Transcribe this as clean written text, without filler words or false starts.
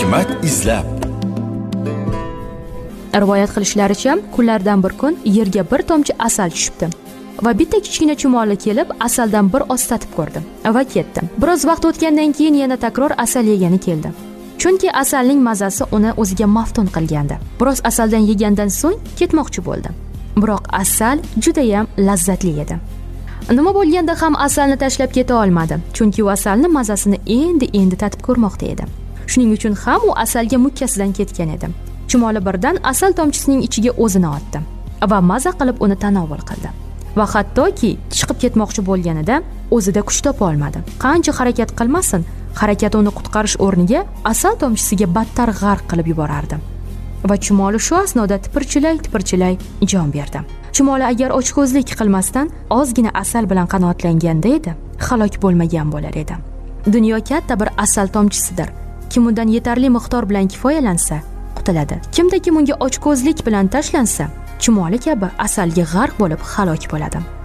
hikmat izlab. Rivoyat qilishlaricha, kunlardan bir kun yerga bir tomchi asal tushibdi va bitta kichkina chumoli kelib asaldan bir oz tatib ko'rdi va ketdi. Biroz vaqt o'tgandan keyin yana takror asal yegani keldi. Chunki asalning mazasi uni o'ziga maftun qilgandi. Biroz asaldan yegandan so'ng ketmoqchi bo'ldi. Biroq asal juda ham lazzatli edi. Nima bo'lganda ham asalni tashlab keta olmadi, chunki u asalni mazasini endi tatib ko'rmoqda edi. Shuning uchun ham u asalga mukkasidan ketgan edi. Chumoli birdan asal tomchisining ichiga o'zini otdi va maza qilib uni tanovul qildi. Va hattoki chiqib ketmoqchi bo'lganida o'zida kuch topa olmadi. Qancha harakat qilmasin, harakat uni qutqarish o'rniga asal tomchisiga battar g'arq qilib yuborardi. Va chumoli shu asnoda tipirchilay jon berdi. Chumoli agar ochko'zlik qilmasdan ozgina asal bilan qanoatlanganda edi, halok bo'lmagan bo'lar edi. Dunyo katta bir asal tomchisidir. Kim undan yetarli miqdor bilan kifoyalansa, qutuladi. Kimda kim unga ochko'zlik bilan tashlansa, chumoli kabi asalga g'arq bo'lib halok bo'ladi.